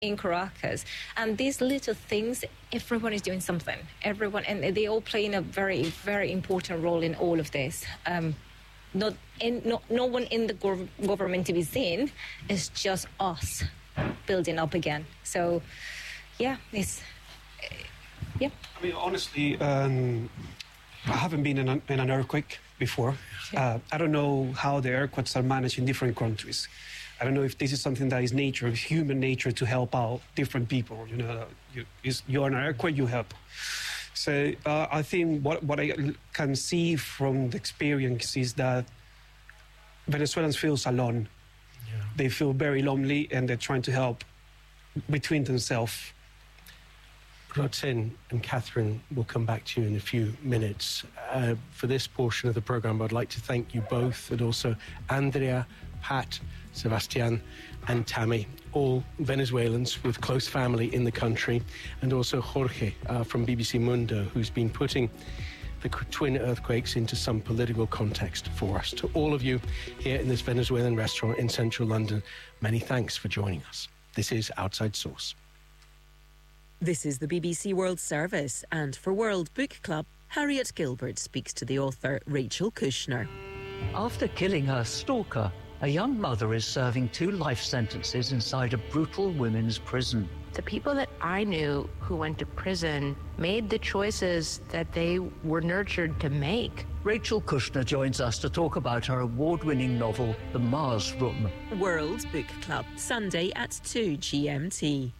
in Caracas. And these little things, everyone is doing something. Everyone, and they all play in a very, very important role in all of this. No one in the government to be seen. It's just us building up again. So, yeah, yeah. I mean, honestly, I haven't been in an earthquake before. I don't know how the earthquakes are managed in different countries. I don't know if this is something that is nature, human nature, to help out different people. You know, you're in an earthquake, you help. So I think what I can see from the experience is that Venezuelans feel alone. Yeah. They feel very lonely, and they're trying to help between themselves. Rodzin and Catherine will come back to you in a few minutes. For this portion of the programme, I'd like to thank you both, and also Andrea, Pat, Sebastian and Tammy, all Venezuelans with close family in the country, and also Jorge from BBC Mundo, who's been putting the twin earthquakes into some political context for us. To all of you here in this Venezuelan restaurant in central London, many thanks for joining us. This is Outside Source. This is the BBC World Service, and for World Book Club, Harriet Gilbert speaks to the author Rachel Kushner. After killing her stalker, a young mother is serving 2 life sentences inside a brutal women's prison. The people that I knew who went to prison made the choices that they were nurtured to make. Rachel Kushner joins us to talk about her award-winning novel, The Mars Room. World Book Club, Sunday at 2 GMT.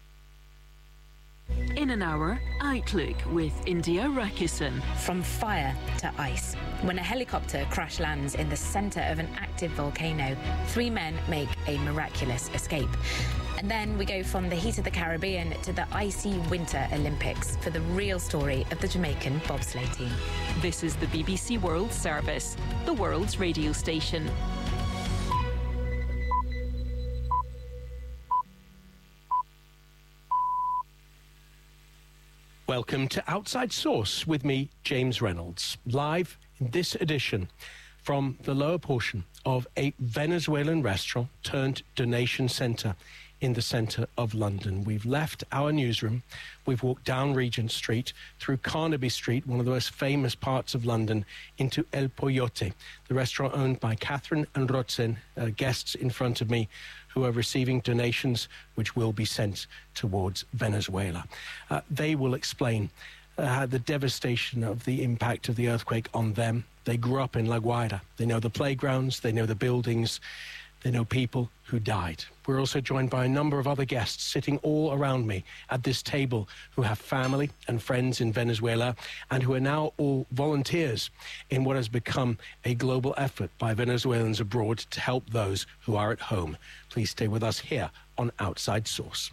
In an hour, Outlook with India Rakison. From fire to ice. When a helicopter crash lands in the centre of an active volcano, 3 men make a miraculous escape. And then we go from the heat of the Caribbean to the icy Winter Olympics for the real story of the Jamaican bobsleigh team. This is the BBC World Service, the world's radio station. Welcome to Outside Source with me, James Reynolds, live in this edition from the lower portion of a Venezuelan restaurant turned donation centre in the centre of London. We've left our newsroom, we've walked down Regent Street, through Carnaby Street, one of the most famous parts of London, into El Poyote, the restaurant owned by Catherine and Rodzin, guests in front of me, who are receiving donations which will be sent towards Venezuela. They will explain the devastation of the impact of the earthquake on them. They grew up in La Guaira. They know the playgrounds, they know the buildings, they know people who died. We're also joined by a number of other guests sitting all around me at this table who have family and friends in Venezuela and who are now all volunteers in what has become a global effort by Venezuelans abroad to help those who are at home. Please stay with us here on Outside Source.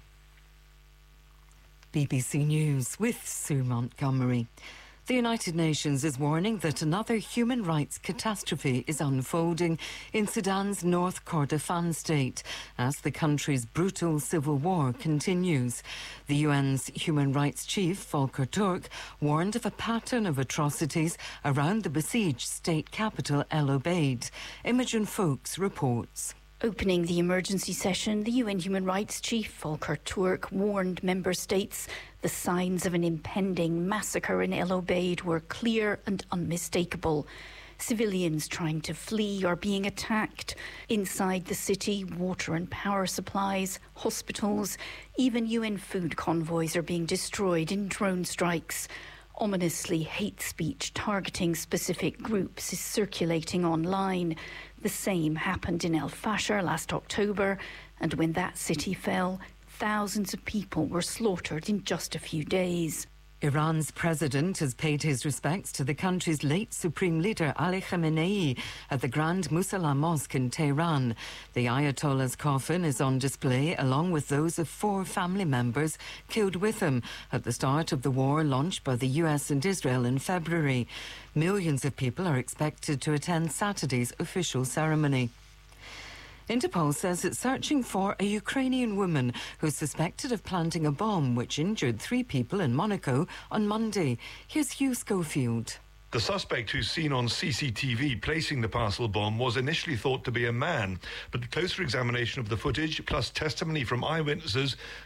BBC News with Sue Montgomery. The United Nations is warning that another human rights catastrophe is unfolding in Sudan's North Kordofan state as the country's brutal civil war continues. The UN's human rights chief, Volker Turk, warned of a pattern of atrocities around the besieged state capital El Obeid. Imogen Foulkes reports. Opening the emergency session, the UN Human Rights Chief, Volker Turk, warned member states the signs of an impending massacre in El Obeid were clear and unmistakable. Civilians trying to flee are being attacked. Inside the city, water and power supplies, hospitals, even UN food convoys are being destroyed in drone strikes. Ominously, hate speech targeting specific groups is circulating online. The same happened in El Fasher last October, and when that city fell, thousands of people were slaughtered in just a few days. Iran's president has paid his respects to the country's late supreme leader Ali Khamenei at the Grand Musalla Mosque in Tehran. The Ayatollah's coffin is on display along with those of 4 family members killed with him at the start of the war launched by the US and Israel in February. Millions of people are expected to attend Saturday's official ceremony. Interpol says it's searching for a Ukrainian woman who's suspected of planting a bomb which injured 3 people in Monaco on Monday. Here's Hugh Schofield. The suspect, who's seen on CCTV placing the parcel bomb, was initially thought to be a man, but closer examination of the footage, plus testimony from eyewitnesses,